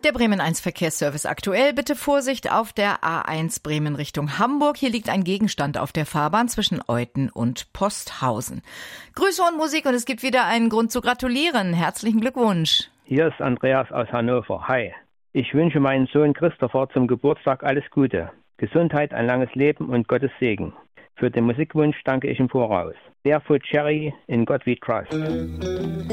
Der Bremen 1 Verkehrsservice aktuell. Bitte Vorsicht auf der A1 Bremen Richtung Hamburg. Hier liegt ein Gegenstand auf der Fahrbahn zwischen Euthen und Posthausen. Grüße und Musik und es gibt wieder einen Grund zu gratulieren. Herzlichen Glückwunsch. Hier ist Andreas aus Hannover. Hi. Ich wünsche meinem Sohn Christopher zum Geburtstag alles Gute. Gesundheit, ein langes Leben und Gottes Segen. Für den Musikwunsch danke ich im Voraus. Barefoot Cherry in God We Trust.